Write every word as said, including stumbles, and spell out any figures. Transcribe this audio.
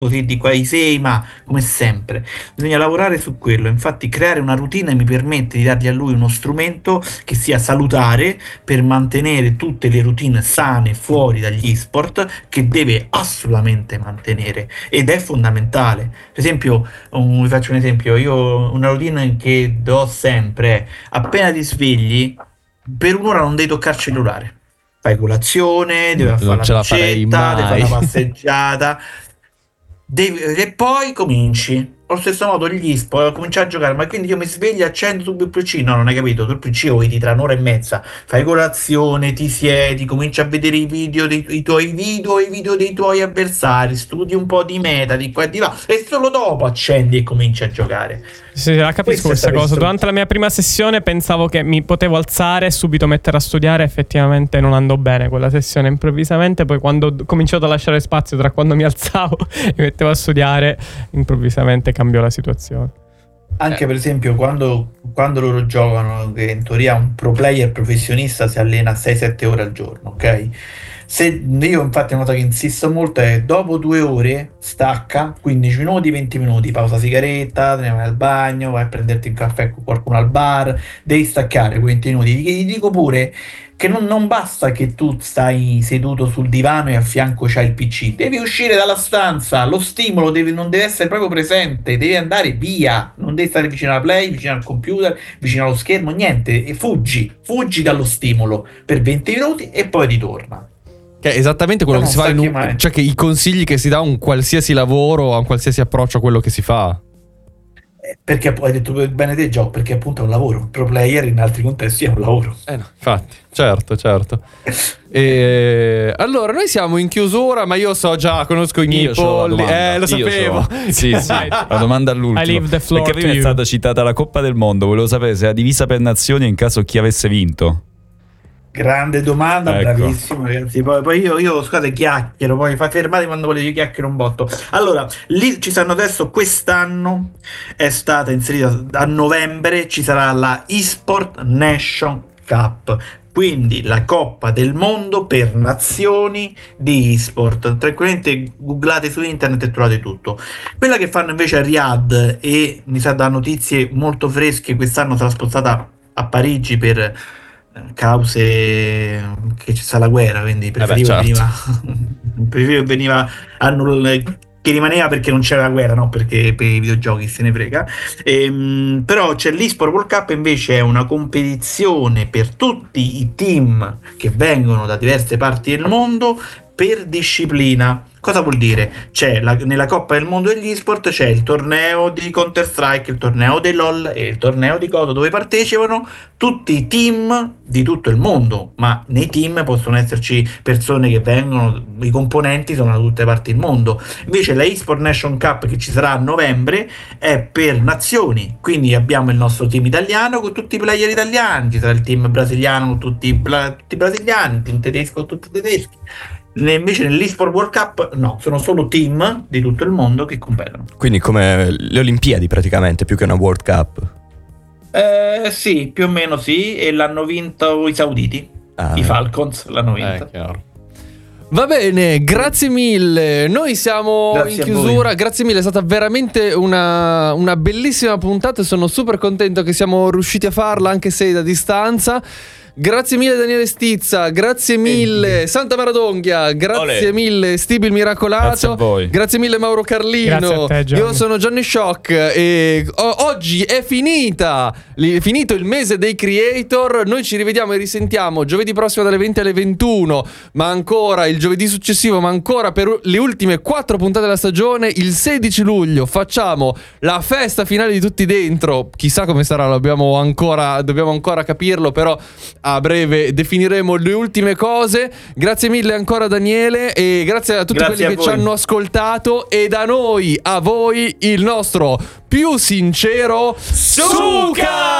così di qua i sei, ma come sempre bisogna lavorare su quello. Infatti creare una routine mi permette di dargli a lui uno strumento che sia salutare per mantenere tutte le routine sane fuori dagli sport, che deve assolutamente mantenere, ed è fondamentale. Per esempio, um, vi faccio un esempio, io una routine che do sempre è: appena ti svegli per un'ora non devi toccare il cellulare, fai colazione, devi fare Non la ce la farei docetta, devi fare mai. una passeggiata. Devi- e poi cominci. Allo stesso modo gli sport, cominci a giocare, ma quindi io mi sveglio, accendo subito il P C? No, non hai capito, tu il P C lo vedi tra un'ora e mezza, fai colazione, ti siedi, cominci a vedere i video dei i tuoi video, i video dei tuoi avversari, studi un po' di meta, di qua e di là, e solo dopo accendi e cominci a giocare. Sì, la capisco Questo è questa stato cosa. il Durante la mia prima sessione pensavo che mi potevo alzare e subito mettere a studiare. Effettivamente non andò bene quella sessione. Improvvisamente, poi quando ho cominciato a lasciare spazio tra quando mi alzavo e mi mettevo a studiare, improvvisamente cambiò la situazione. Anche per esempio quando, quando loro giocano, che in teoria un pro player professionista si allena sei sette ore al giorno, ok? Se io infatti una cosa che insisto molto è: dopo due ore stacca, quindici minuti, venti minuti, pausa sigaretta, te ne vai al bagno, vai a prenderti un caffè con qualcuno al bar, devi staccare quei venti minuti. Gli dico pure che non, non basta che tu stai seduto sul divano e a fianco c'hai il P C, devi uscire dalla stanza, lo stimolo deve- non deve essere proprio presente, devi andare via, non devi stare vicino alla play, vicino al computer, vicino allo schermo, niente, e fuggi, fuggi dallo stimolo per venti minuti e poi ritorna. Che è esattamente quello Ma che non si fa in stacchi un, mai. cioè che i consigli che si dà a un qualsiasi lavoro, a un qualsiasi approccio a quello che si fa. Eh, Perché poi hai detto bene te, Gio, perché appunto è un lavoro, pro player in altri contesti è un lavoro. Eh no, infatti, certo, certo. E allora noi siamo in chiusura, ma io so già, conosco i miei Io c'ho la polli. domanda. Eh, lo Io sapevo. c'ho- Sì, sì. La domanda all'ultimo. I leave the floor Perché to prima è you. stata citata la Coppa del Mondo. Volevo sapere se era divisa per nazioni in caso chi avesse vinto. Grande domanda, Ecco. bravissimo ragazzi. Poi, poi io, io scusate, chiacchiero, poi fa fermate quando volete, io chiacchiero un botto. Allora, lì ci stanno adesso, quest'anno è stata inserita a novembre, ci sarà la eSport Nation Cup. Quindi la Coppa del Mondo per nazioni di eSport. Tranquillamente googlate su internet e trovate tutto. Quella che fanno invece a Riyadh, e mi sa da notizie molto fresche, quest'anno sarà spostata a Parigi per eh, cause che ci sta la guerra, quindi preferivo certo. veniva, preferivo veniva annull- che rimaneva perché non c'era la guerra, no? Perché per i videogiochi se ne frega. Ehm, però c'è l'eSport World Cup, invece è una competizione per tutti i team che vengono da diverse parti del mondo per disciplina. Cosa vuol dire? C'è la- nella Coppa del Mondo degli eSport c'è il torneo di Counter Strike, il torneo dei LOL e il torneo di Godo, dove partecipano tutti i team di tutto il mondo, ma nei team possono esserci persone che vengono, i componenti sono da tutte le parti del mondo. Invece la eSport Nation Cup, che ci sarà a novembre, è per nazioni, quindi abbiamo il nostro team italiano con tutti i player italiani, ci sarà il team brasiliano con tutti i, bra- tutti i brasiliani, il team tedesco con tutti i tedeschi. Ne- Invece nell'eSport World Cup no, sono solo team di tutto il mondo che competono. Quindi come le Olimpiadi praticamente, più che una World Cup. Eh, sì, più o meno sì, e l'hanno vinto i sauditi, Ah. i Falcons l'hanno vinta. Eh, chiaro. Va bene, grazie mille. Noi siamo Grazie in a chiusura. voi. Grazie mille, è stata veramente una, una bellissima puntata. Sono super contento che siamo riusciti a farla, anche se da distanza. Grazie mille Daniele Stizza, grazie mille Santa Maradonghia, grazie Olè. mille Stibi il Miracolato, Grazie a voi. grazie mille Mauro Carlino. Grazie a te, Gianni. Io sono Johnny Shock e o- oggi è finita, li- è finito il mese dei creator. Noi ci rivediamo e risentiamo giovedì prossimo dalle venti alle ventuno, ma ancora il giovedì successivo, ma ancora per le ultime quattro puntate della stagione. Il sedici luglio facciamo la festa finale di Tutti Dentro. Chissà come sarà, lo abbiamo ancora, dobbiamo ancora capirlo, però a breve definiremo le ultime cose. Grazie mille ancora Daniele e grazie a tutti Grazie quelli a che ci voi. hanno ascoltato, e da noi a voi il nostro più sincero Suca!